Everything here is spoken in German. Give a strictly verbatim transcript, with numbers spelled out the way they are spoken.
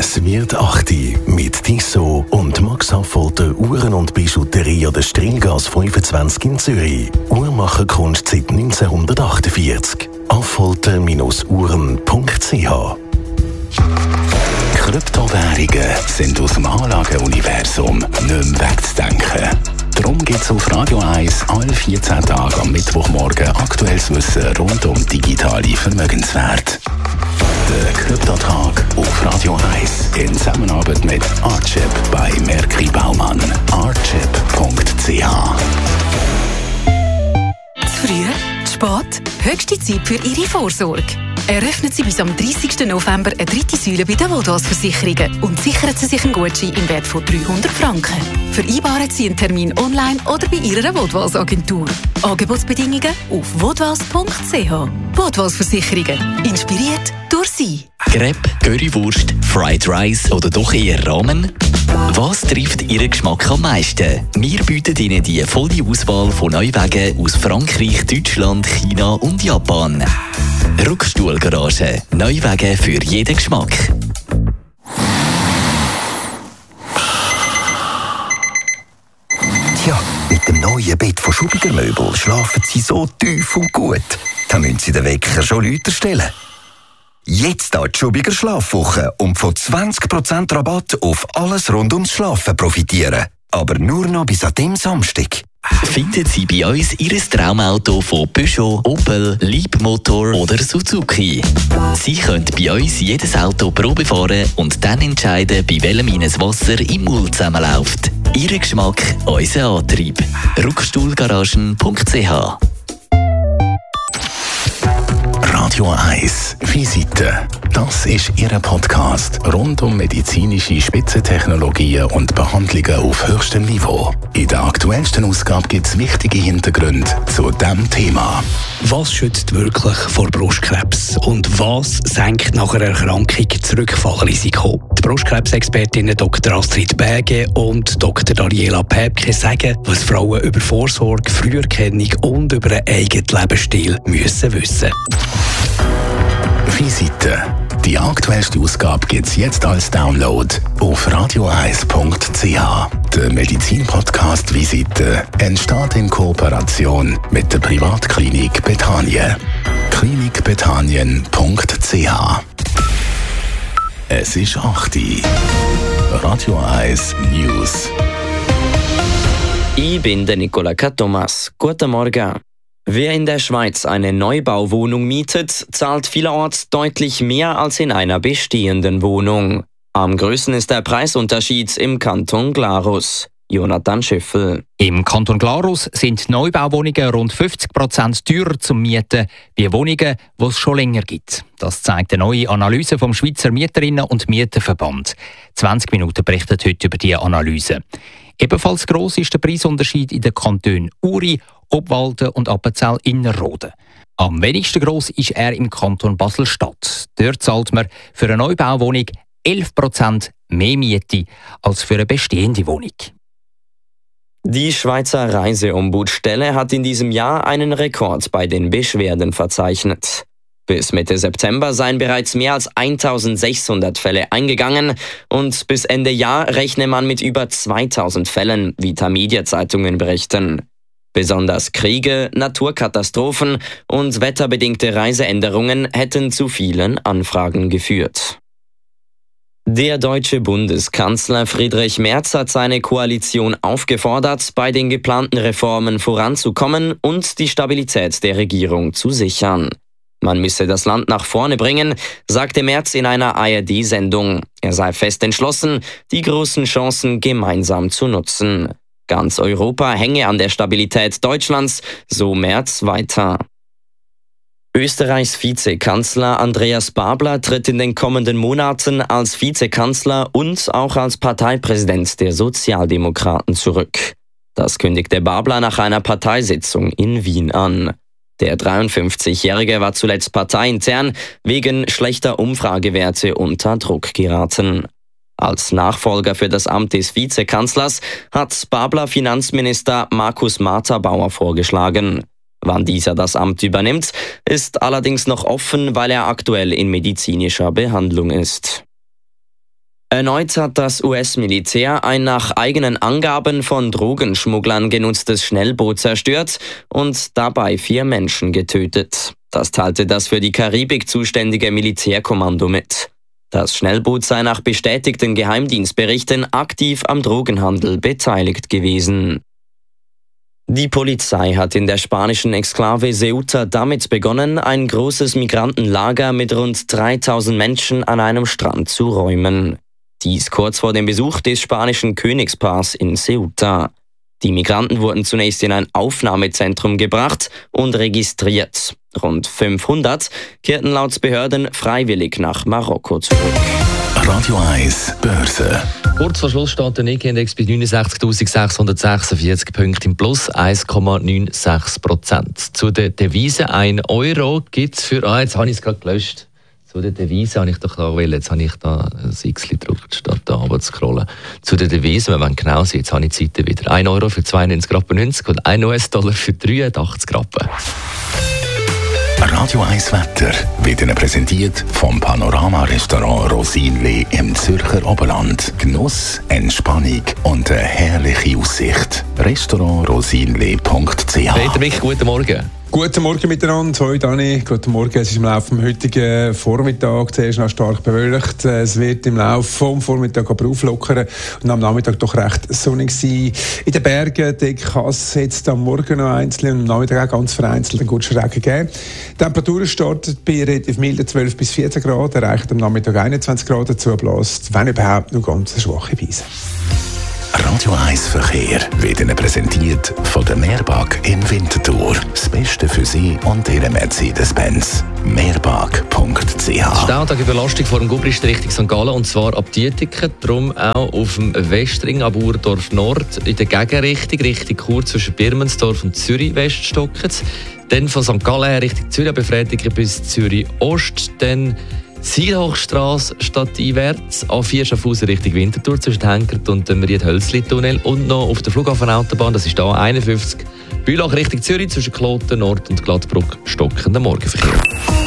Es wird acht mit Tissot und Max Affolter Uhren und Bijouterie an der Strilgas fünfundzwanzig in Zürich. Uhrmacherkunst seit neunzehnhundertachtundvierzig. affolter Uhren punkt c h. Kryptowährungen sind aus dem Anlageuniversum nicht mehr wegzudenken. Darum gibt es auf Radio eins alle vierzehn Tage am Mittwochmorgen aktuelles Wissen rund um digitale Vermögenswerte. Der Kryptotag auf Radio eins in Zusammenarbeit mit Archip bei Merkri Baumann. archip punkt c h. Zu früh, zu spät, höchste Zeit für Ihre Vorsorge. Eröffnen Sie bis am dreißigsten November eine dritte Säule bei den Vodwas-Versicherungen und sichern Sie sich einen Gutschein im Wert von dreihundert Franken. Vereinbaren Sie einen Termin online oder bei Ihrer Vodwas-Agentur. Angebotsbedingungen auf vodwas punkt c h. Vodwas-Versicherungen. Inspiriert durch Sie. Crepe, Currywurst, Fried Rice oder doch eher Ramen? Was trifft Ihren Geschmack am meisten? Wir bieten Ihnen die volle Auswahl von Neuwagen aus Frankreich, Deutschland, China und Japan. Rückstuhlgarage. Neuwagen für jeden Geschmack. Tja, mit dem neuen Bett von Schubiger Möbel schlafen Sie so tief und gut. Da müssen Sie den Wecker schon lauter stellen. Jetzt da die Schubiger Schlafwoche und von zwanzig Prozent Rabatt auf alles rund ums Schlafen profitieren. Aber nur noch bis an dem Samstag. Finden Sie bei uns Ihr Traumauto von Peugeot, Opel, Leapmotor oder Suzuki. Sie können bei uns jedes Auto Probe fahren und dann entscheiden, bei welchem Ihnen das Wasser im Mund zusammenläuft. Ihr Geschmack, unser Antrieb. Rückstuhlgaragen punkt c h. Radio eins Visite. Das ist Ihr Podcast rund um medizinische Spitzentechnologien und Behandlungen auf höchstem Niveau. In der aktuellsten Ausgabe gibt es wichtige Hintergründe zu diesem Thema. Was schützt wirklich vor Brustkrebs und was senkt nach einer Erkrankung das Rückfallrisiko? Die Brustkrebsexpertinnen Doktor Astrid Berge und Doktor Daniela Päbke sagen, was Frauen über Vorsorge, Früherkennung und über einen eigenen Lebensstil müssen wissen. Visite. Die aktuellste Ausgabe gibt es jetzt als Download auf radio eins punkt c h. Der Medizin-Podcast Visite entsteht in Kooperation mit der Privatklinik Bethanien. klinik bethanien punkt c h. Es ist acht Uhr. Radio eins News. Ich bin der Nicola Thomas. Guten Morgen. Wer in der Schweiz eine Neubauwohnung mietet, zahlt vielerorts deutlich mehr als in einer bestehenden Wohnung. Am größten ist der Preisunterschied im Kanton Glarus. Jonathan Schüffel. Im Kanton Glarus sind Neubauwohnungen rund fünfzig Prozent teurer zum Mieten wie Wohnungen, die es schon länger gibt. Das zeigt eine neue Analyse vom Schweizer Mieterinnen- und Mieterverband. zwanzig Minuten berichtet heute über diese Analyse. Ebenfalls gross ist der Preisunterschied in den Kantonen Uri, Obwalden und Appenzell-Innerrhoden. Am wenigsten gross ist er im Kanton Basel-Stadt. Dort zahlt man für eine Neubauwohnung elf Prozent mehr Miete als für eine bestehende Wohnung. Die Schweizer Reiseombudsstelle hat in diesem Jahr einen Rekord bei den Beschwerden verzeichnet. Bis Mitte September seien bereits mehr als eintausendsechshundert Fälle eingegangen und bis Ende Jahr rechne man mit über zweitausend Fällen, wie Tamedia-Zeitungen berichten. Besonders Kriege, Naturkatastrophen und wetterbedingte Reiseänderungen hätten zu vielen Anfragen geführt. Der deutsche Bundeskanzler Friedrich Merz hat seine Koalition aufgefordert, bei den geplanten Reformen voranzukommen und die Stabilität der Regierung zu sichern. Man müsse das Land nach vorne bringen, sagte Merz in einer A R D-Sendung. Er sei fest entschlossen, die großen Chancen gemeinsam zu nutzen. Ganz Europa hänge an der Stabilität Deutschlands, so Merz weiter. Österreichs Vizekanzler Andreas Babler tritt in den kommenden Monaten als Vizekanzler und auch als Parteipräsident der Sozialdemokraten zurück. Das kündigte Babler nach einer Parteisitzung in Wien an. Der dreiundfünfzigjährige war zuletzt parteiintern wegen schlechter Umfragewerte unter Druck geraten. Als Nachfolger für das Amt des Vizekanzlers hat Babler Finanzminister Markus Marterbauer vorgeschlagen. Wann dieser das Amt übernimmt, ist allerdings noch offen, weil er aktuell in medizinischer Behandlung ist. Erneut hat das U S-Militär ein nach eigenen Angaben von Drogenschmugglern genutztes Schnellboot zerstört und dabei vier Menschen getötet. Das teilte das für die Karibik zuständige Militärkommando mit. Das Schnellboot sei nach bestätigten Geheimdienstberichten aktiv am Drogenhandel beteiligt gewesen. Die Polizei hat in der spanischen Exklave Ceuta damit begonnen, ein großes Migrantenlager mit rund dreitausend Menschen an einem Strand zu räumen. Dies kurz vor dem Besuch des spanischen Königspaars in Ceuta. Die Migranten wurden zunächst in ein Aufnahmezentrum gebracht und registriert. Rund fünfhundert kehrten laut Behörden freiwillig nach Marokko zurück. Radio eins Börse. Kurz vor Schluss steht der Nikkei-Index bei neunundsechzigtausendsechshundertsechsundvierzig Punkten im Plus, eins Komma sechsundneunzig Prozent. Zu den Devisen ein Euro gibt es für... Ah, jetzt habe ich es gerade gelöscht. Zu den Devisen habe ich doch da wollen. Jetzt habe ich da ein X gedruckt, statt da runter zu scrollen. Zu den Devisen, wenn man genau sieht, jetzt habe ich die Seite wieder. ein Euro für zweiundneunzig Rappen neunzig und ein U S-Dollar für dreiundachtzig Rappen. Radio eins Wetter wird Ihnen präsentiert vom Panorama-Restaurant Rosinli im Zürcher Oberland. Genuss, Entspannung und eine herrliche Aussicht. Restaurant rosinli punkt c h. Peter Mick, guten Morgen. Guten Morgen miteinander. Hoi Dani. Guten Morgen. Es ist im Laufe des heutigen Vormittag zuerst noch stark bewölkt. Es wird im Laufe des Vormittags aber auflockern und am Nachmittag doch recht sonnig sein. In den Bergen kann es jetzt am Morgen noch einzeln und am Nachmittag auch ganz vereinzelt einen guten Regen geben. Die Temperatur startet bei relativ milden zwölf bis vierzehn Grad, erreicht am Nachmittag einundzwanzig Grad, dazu bläst, wenn überhaupt, nur ganz eine schwache Brise. Radio eins Verkehr wird Ihnen präsentiert von der Meerbag in Winterthur. Das Beste für Sie und Ihre Mercedes-Benz. meerbag punkt c h. Stautag Überlastung vor dem Gubrist Richtung Sankt Gallen, und zwar ab Dietiken, darum auch auf dem Westring ab Urdorf Nord in der Gegenrichtung, Richtung Chur zwischen Birmensdorf und Zürich West stocken. Dann von Sankt Gallen her Richtung Zürich, Befredigen bis Zürich Ost, dann Sielhochstrasse stadteinwärts, A vier Schaffhausen Richtung Winterthur zwischen Henkert und dem Ried-Hölzli-Tunnel und noch auf der Flughafenautobahn, das ist da einundfünfzig, Bülach Richtung Zürich zwischen Kloten Nord und Gladbruck stockender Morgenverkehr.